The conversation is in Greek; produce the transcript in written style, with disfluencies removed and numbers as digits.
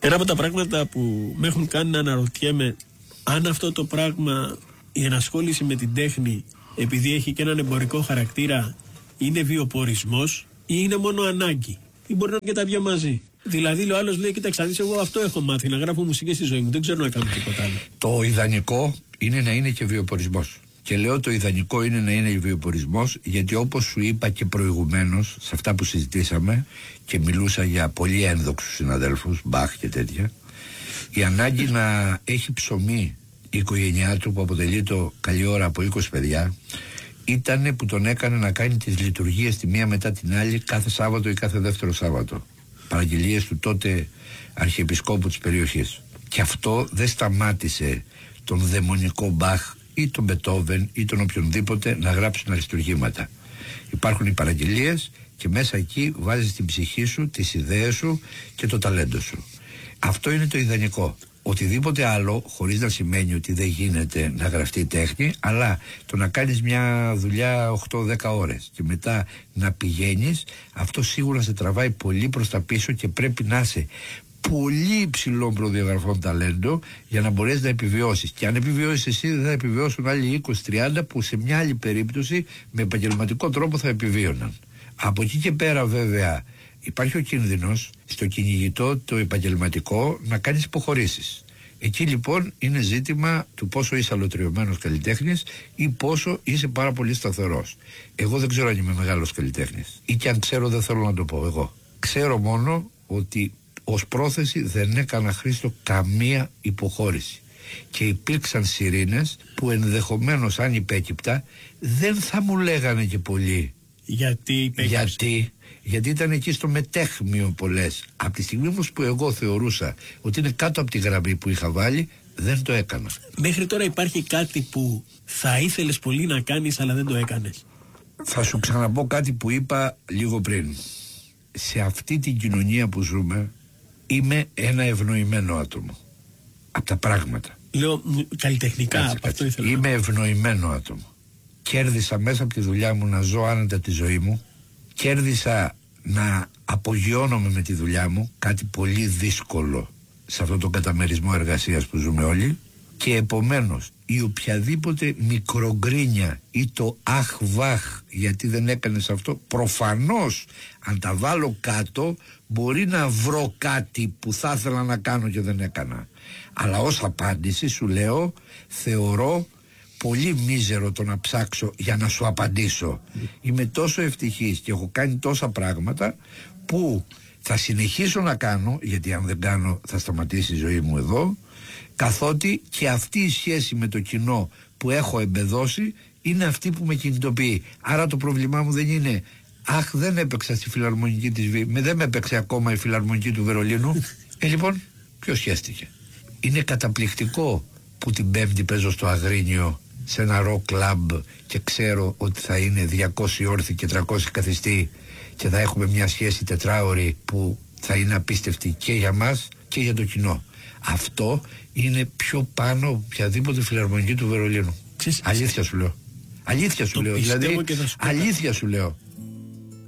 Ένα από τα πράγματα που με έχουν κάνει να αναρωτιέμαι αν αυτό το πράγμα, η ενασχόληση με την τέχνη, επειδή έχει και έναν εμπορικό χαρακτήρα, είναι βιοπορισμός ή είναι μόνο ανάγκη, ή μπορεί να είναι και τα δυο μαζί. Δηλαδή, ο άλλος λέει: κοίταξε, εγώ αυτό έχω μάθει, να γράφω μουσική στη ζωή μου, δεν ξέρω να κάνω τίποτα άλλο. Το ιδανικό είναι να είναι και βιοπορισμός. Και λέω το ιδανικό είναι να είναι βιοπορισμός, γιατί όπως σου είπα και προηγουμένως, σε αυτά που συζητήσαμε και μιλούσα για πολύ ένδοξους συναδέλφους, Μπαχ και τέτοια, η ανάγκη να έχει ψωμί η οικογένειά του, που αποτελεί το καλή ώρα από 20 παιδιά, ήτανε που τον έκανε να κάνει τις λειτουργίες τη μία μετά την άλλη κάθε Σάββατο ή κάθε δεύτερο Σάββατο. Παραγγελίες του τότε αρχιεπισκόπου της περιοχής. Και αυτό δεν σταμάτησε τον δαιμονικό Μπαχ ή τον Μπετόβεν ή τον οποιονδήποτε να γράψουν αριστουργήματα. Υπάρχουν οι παραγγελίες και μέσα εκεί βάζεις την ψυχή σου, τις ιδέες σου και το ταλέντο σου. Αυτό είναι το ιδανικό. Οτιδήποτε άλλο, χωρίς να σημαίνει ότι δεν γίνεται να γραφτεί τέχνη, αλλά το να κάνεις μια δουλειά 8-10 ώρες και μετά να πηγαίνεις, αυτό σίγουρα σε τραβάει πολύ προς τα πίσω και πρέπει να είσαι πολύ υψηλών προδιαγραφών ταλέντο για να μπορέσεις να επιβιώσεις. Και αν επιβιώσεις εσύ, δεν θα επιβιώσουν άλλοι 20-30 που σε μια άλλη περίπτωση με επαγγελματικό τρόπο θα επιβίωναν. Από εκεί και πέρα, βέβαια, υπάρχει ο κίνδυνος στο κυνηγητό το επαγγελματικό να κάνεις υποχωρήσεις. Εκεί λοιπόν είναι ζήτημα του πόσο είσαι αλωτριωμένος καλλιτέχνης ή πόσο είσαι πάρα πολύ σταθερός. Εγώ δεν ξέρω αν είμαι μεγάλος καλλιτέχνης, ή και αν ξέρω δεν θέλω να το πω εγώ. Ξέρω μόνο ότι ως πρόθεση δεν έκανα, Χρήστο, καμία υποχώρηση. Και υπήρξαν σιρήνες που ενδεχομένως, αν υπέκυπτα, δεν θα μου λέγανε και πολύ. Γιατί ήταν εκεί στο μετέχμιο πολλές. Από τη στιγμή όμως που εγώ θεωρούσα ότι είναι κάτω από τη γραμμή που είχα βάλει, δεν το έκανα. Μέχρι τώρα υπάρχει κάτι που θα ήθελες πολύ να κάνεις αλλά δεν το έκανες? Θα σου ξαναπώ κάτι που είπα λίγο πριν. Σε αυτή την κοινωνία που ζούμε είμαι ένα ευνοημένο άτομο. Από τα πράγματα. Λέω καλλιτεχνικά, από αυτό ήθελα. Είμαι ευνοημένο άτομο. Κέρδισα μέσα από τη δουλειά μου να ζω άνετα τη ζωή μου. Κέρδισα να απογειώνομαι με τη δουλειά μου, κάτι πολύ δύσκολο σε αυτό το καταμερισμό εργασίας που ζούμε όλοι. Και επομένως η οποιαδήποτε μικρογκρίνια ή το αχ βαχ γιατί δεν έκανες αυτό, προφανώς αν τα βάλω κάτω μπορεί να βρω κάτι που θα ήθελα να κάνω και δεν έκανα. Αλλά ως απάντηση σου λέω, θεωρώ πολύ μίζερο το να ψάξω για να σου απαντήσω. Είμαι τόσο ευτυχής και έχω κάνει τόσα πράγματα που θα συνεχίσω να κάνω, γιατί αν δεν κάνω θα σταματήσει η ζωή μου εδώ, καθότι και αυτή η σχέση με το κοινό που έχω εμπεδώσει είναι αυτή που με κινητοποιεί. Άρα το πρόβλημά μου δεν είναι αχ, δεν έπαιξα στη φιλαρμονική της δεν με έπαιξε ακόμα η φιλαρμονική του Βερολίνου. Λοιπόν, ποιος σχέστηκε? Είναι καταπληκτικό που την Πέμπτη παίζω στο Αγρίνιο σε ένα rock club και ξέρω ότι θα είναι 200 όρθιοι και 300 καθιστοί και θα έχουμε μια σχέση τετράωρη που θα είναι απίστευτη και για μας και για το κοινό. Αυτό είναι πιο πάνω από οποιαδήποτε φιλαρμονική του Βερολίνου. Αλήθεια σου λέω. Αλήθεια σου λέω. Δηλαδή, αλήθεια σου λέω.